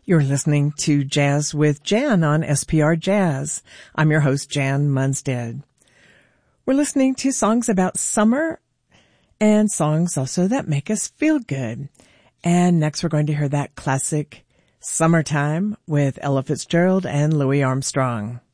You're listening to Jazz with Jan on SPR Jazz. I'm your host, Jan Munstead. We're listening to songs about summer and songs also that make us feel good. And next we're going to hear that classic Summertime with Ella Fitzgerald and Louis Armstrong.